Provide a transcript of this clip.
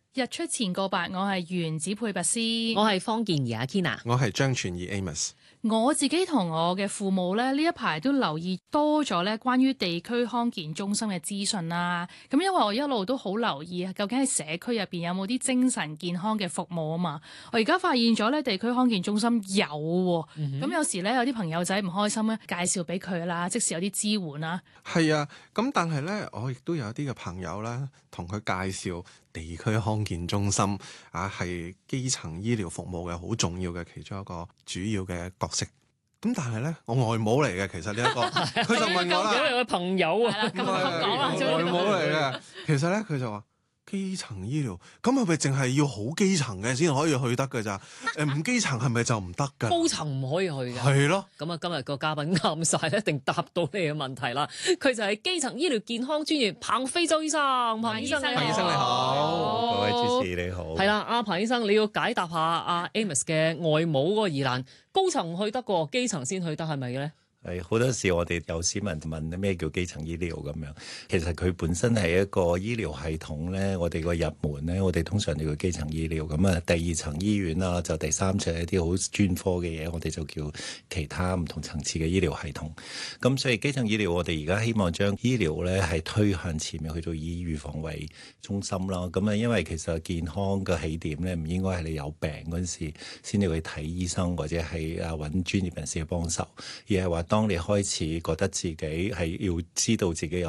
日出前告白，我係原子佩拔斯， 我係方健儀阿 Kina， 我係張傳義 Amos。 我自己同我嘅父母呢一排都留意多咗呢關於地區康健中心嘅資訊啦。咁因為我一路都好留意究竟喺社區入邊有冇啲精神健康嘅服務啊嘛。我而家發現咗呢地區康健中心有喎。咁有時呢，有啲朋友仔唔開心咧，介紹俾佢啦，即使有啲支援啦。 係啊，咁但係呢，我亦都有啲嘅朋友啦，同佢介紹地區康健中心啊，係基層醫療服務嘅好重要嘅其中一個主要嘅角色。咁但係咧，我外母嚟嘅，其實呢一個，佢就問我啦， 有你嘅朋友啊， 唔係外母嚟嘅，其實咧佢就話基層醫療，咁係咪淨係要好基層嘅先可以去得㗎咋？唔基層係咪就唔得㗎？ 高層唔可以去嘅。 係咯。 咁啊，今日個嘉賓啱晒，一定答到你嘅問題啦。佢就係基層醫療健康專員彭飛舟醫生，彭醫生你好， 各位主持你好。 係啦，阿彭醫生，你要解答下阿 Amos 嘅外母嗰個疑難，高層去得過，基層先去得係咪嘅咧？ 係好多時我哋有市民問咩叫基層醫療咁樣，其實佢本身係一個醫療系統咧。我哋個入門咧，我哋通常叫基層醫療咁啊。第二層醫院啦，就第三層一啲好專科嘅嘢，我哋就叫其他唔同層次嘅醫療系統。咁所以基層醫療，我哋而家希望將醫療咧係推向前面，去到以預防為中心啦。咁啊，因為其實健康嘅起點咧，唔應該係你有病嗰陣時先至去睇醫生，或者係揾專業人士嘅幫手，而係話當你開始覺得自己係要知道自己有